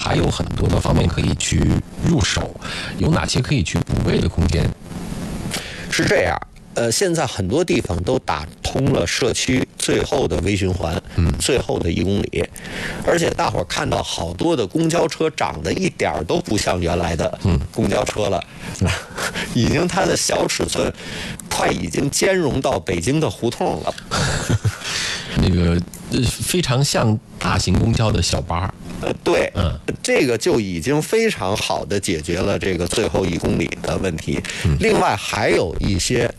还有很多的方面可以去入手，有哪些可以去补位的空间？ 是这样。现在很多地方都打通了社区最后的微循环，最后的1公里，而且大伙儿看到好多的公交车长得一点都不像原来的公交车了，已经它的小尺寸快已经兼容到北京的胡同了。 那个非常像大型公交的小巴。 对，这个就已经非常好的解决了这个最后1公里的问题。另外还有一些，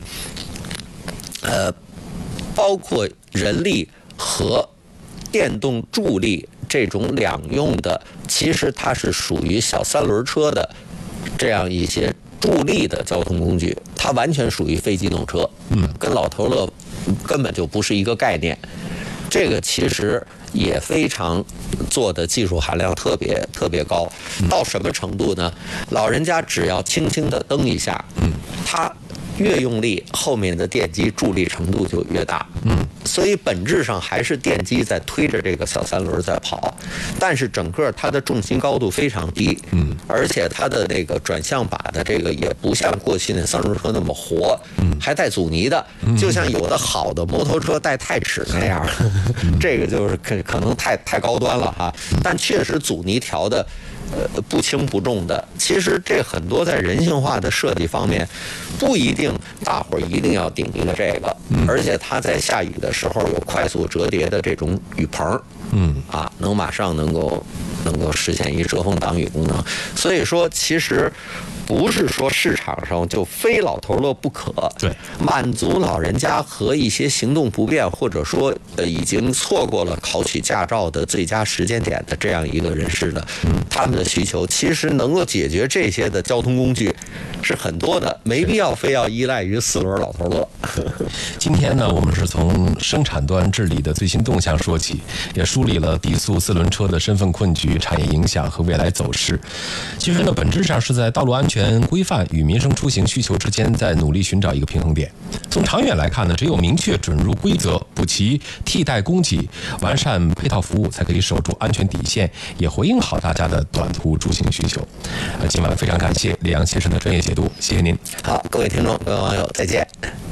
包括人力和电动助力这种两用的，其实它是属于小3轮车的这样一些助力的交通工具，它完全属于非机动车，跟老头乐根本就不是一个概念。这个其实也非常做的技术含量特别高，到什么程度呢？老人家只要轻轻的蹬一下，他越用力，后面的电机助力程度就越大。所以本质上还是电机在推着这个小3轮在跑，但是整个它的重心高度非常低，而且它的那个转向把的这个也不像过去那3轮车那么活，还带阻尼的，就像有的好的摩托车带钛齿那样，这个就是可能太高端了哈，但确实阻尼调的。不轻不重的，其实这很多在人性化的设计方面，不一定大伙儿一定要顶一个这个，而且它在下雨的时候有快速折叠的这种雨棚，能马上能够实现一遮风挡雨功能。所以说，其实不是说市场上就非老头乐不可， 对， 满足老人家和一些行动不便或者说已经错过了考取驾照的最佳时间点的这样一个人士的，他们的需求其实能够解决这些的交通工具是很多的，没必要非要依赖于4轮老头乐。 今天呢，我们是从生产端治理的最新动向说起，也梳理了低速4轮车的身份困局、产业影响和未来走势。其实呢，本质上是在道路安全规范与民生出行需求之间在努力寻找一个平衡点。从长远来看呢，只有明确准入规则，补齐替代供给，完善配套服务，才可以守住安全底线，也回应好大家的短途出行需求。今晚非常感谢李阳先生的专业解读，谢谢您。 好，各位听众、各位网友，再见。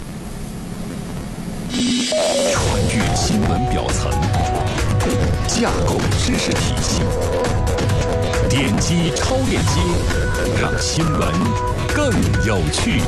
穿越新闻表层，架构知识体系，点击超链接，让新闻更有趣。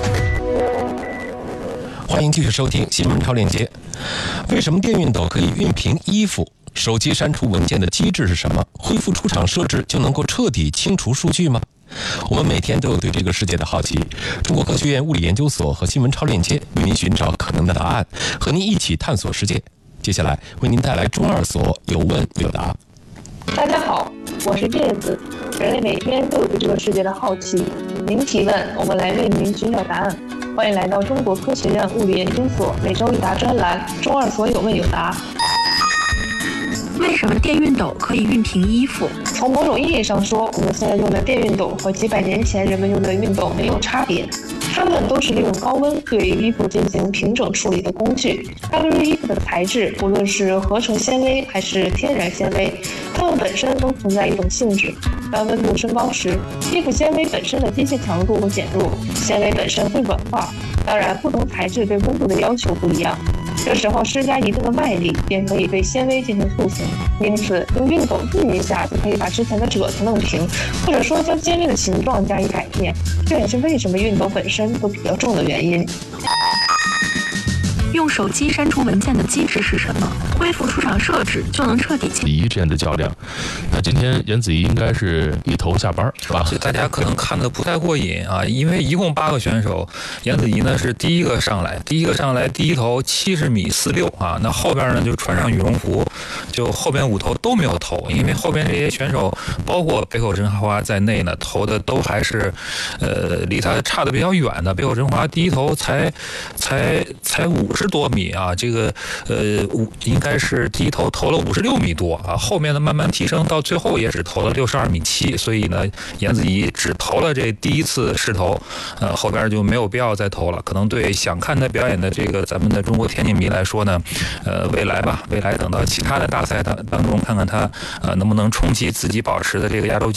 欢迎继续收听新闻超链接。为什么电熨斗可以熨平衣服？手机删除文件的机制是什么？恢复出厂设置就能够彻底清除数据吗？我们每天都有对这个世界的好奇。中国科学院物理研究所和新闻超链接为您寻找可能的答案，和您一起探索世界。接下来为您带来中二所有问有答。 大家好，我是叶子。人类每天都有对这个世界的好奇，您提问，我们来为您寻找答案。欢迎来到中国科学院物理研究所每周一答专栏《中二所有问有答》。 为什么电熨斗可以熨平衣服？ 从某种意义上说，我们现在用的电熨斗和几百年前人们用的熨斗没有差别，它们都是利用高温对衣服进行平整处理的工具。它对于衣服的材质，无论是合成纤维还是天然纤维，它们本身都存在一种性质。当温度升高时，衣服纤维本身的机械强度会减弱，纤维本身会软化。当然，不同材质对温度的要求不一样。这时候施加一定的卖力，便可以对纤维进行塑形。因此，用熨斗熨一下就可以把之前的褶子弄平，或者说将纤维的形状加以改变。这也是为什么熨斗本身都比较重的原因。 用手机删除文件的机制是什么？恢复出厂设置就能彻底清子怡这样的较量，那今天严子怡应该是一头下班是吧？ 所以大家可能看得不太过瘾啊，因为一共8个选手，严子怡呢是第一个上来，第一头70米46啊，那后边呢就穿上羽绒服，就后边5头都没有投，因为后边这些选手包括北口真花在内呢，投的都还是离他差的比较远的。北口真花第一头才50多米啊，这个应该是第一头投了56米多啊，后面的慢慢提升，到最后也只投了62米7，所以呢，严子怡只投了这第一次试投，后边就没有必要再投了。可能对想看他表演的这个咱们的中国田径迷来说呢，未来等到其他的大赛当中，看看他能不能冲击自己保持的这个亚洲